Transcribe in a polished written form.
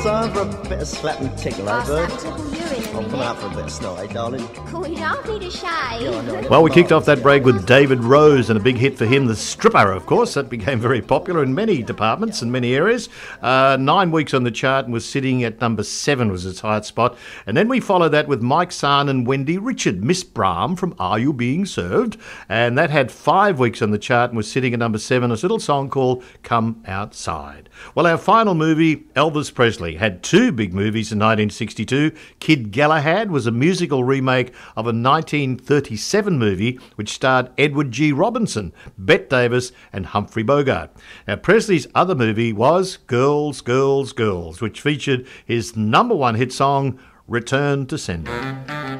Time for a bit of slap and tickle, eh, I'll bird? slap tickle you in a I'm coming minute. up for a bit of snot, eh, darling? Cool, you don't need a shave. Yeah, I know. Well, we kicked off that break with David Rose and a big hit for him, The Stripper, of course. That became very popular in many departments and many areas. 9 weeks on the chart and was sitting at number 7 was its highest spot. And then we followed that with Mike Sarn and Wendy Richard, Miss Brahm from Are You Being Served? And that had 5 weeks on the chart and was sitting at number 7, a little song called Come Outside. Well, our final movie, Elvis Presley, had 2 big movies in 1962. Kid Galahad was a musical remake of a 1937 movie which starred Edward G. Robinson, Bette Davis and Humphrey Bogart. Now, Presley's other movie was Girls, Girls, Girls, which featured his number 1 hit song, Return to Sender.